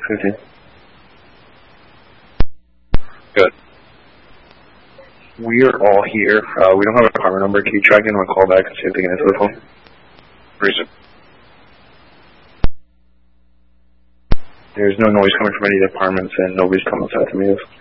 15. Good. We are all here. We don't have a apartment number. Can you try getting one call back and see if they can answer the phone? Reason. There's no noise coming from any of the apartments, and nobody's come outside to meet us.